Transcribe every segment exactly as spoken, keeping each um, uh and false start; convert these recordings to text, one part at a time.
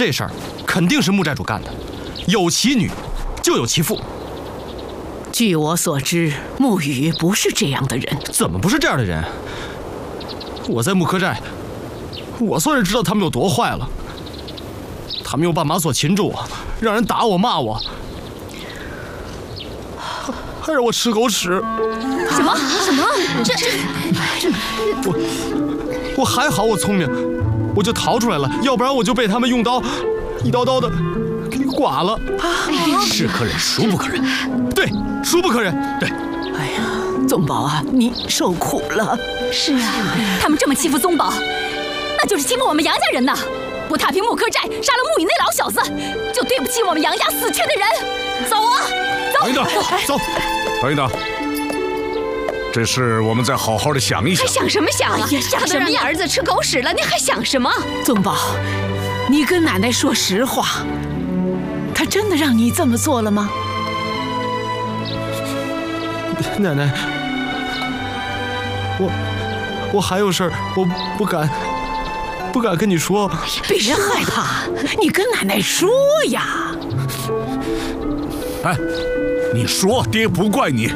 这事儿肯定是木寨主干的，有其女就有其父。 据我所知，木雨不是这样的人。 怎么不是这样的人？我在木柯寨，我算是知道他们有多坏了。他们用绊马索擒住我，让人打我骂我，还让我吃狗屎。 什么什么？这这我我还好，我聪明，我就逃出来了，要不然我就被他们用刀一刀刀的给剐了。 是可忍，孰不可忍？ 对，孰不可忍。对。 哎呀，宗宝啊，你受苦了。 是啊，他们这么欺负宗宝，那就是欺负我们杨家人呐！不踏平木柯寨，杀了木雨那老小子，就对不起我们杨家死去的人。走啊，走！ 等一等，走，等一等。这事我们再好好的想一想。 还想什么想啊？ 哎呀，想他都让你什么呀？ 儿子吃狗屎了，你还想什么？ 宗宝，你跟奶奶说实话，她真的让你这么做了吗？ 奶奶，我我还有事儿，我不敢不敢跟你说。 别害怕，你跟奶奶说呀。 哎，你说，爹不怪你。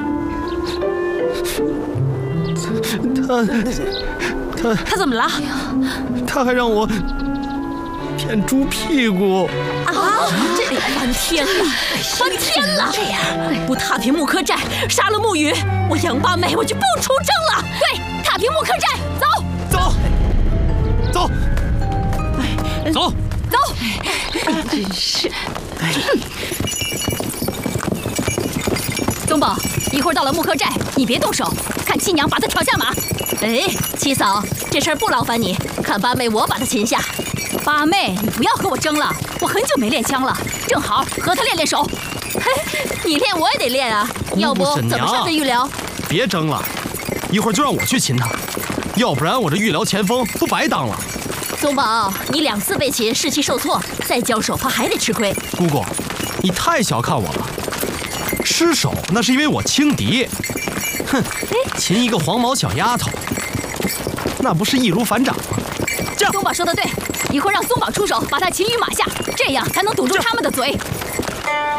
他他他怎么了？ 他还让我舔猪屁股。 啊！这翻天了，翻天了！这样不踏平木柯寨，杀了木雨，我杨八妹我就不出征了。对，踏平木柯寨，走走走走走！ 真是， 宗宝，一会儿到了木柯寨，你别动手，看七娘把他挑下马。哎，七嫂，这事儿不劳烦你，看八妹我把他擒下。八妹，你不要和我争了，我很久没练枪了，正好和他练练手。嘿，你练我也得练啊，要不怎么上这预疗？ 别争了，一会儿就让我去擒他，要不然我这预疗前锋不白当了。 宗宝，你两次被擒，士气受挫，再交手怕还得吃亏。 姑姑，你太小看我了，失手那是因为我轻敌。哼，擒一个黄毛小丫头，那不是易如反掌吗？这样， 宗宝说的对，一会儿让宗宝出手，把他擒于马下，这样才能堵住他们的嘴。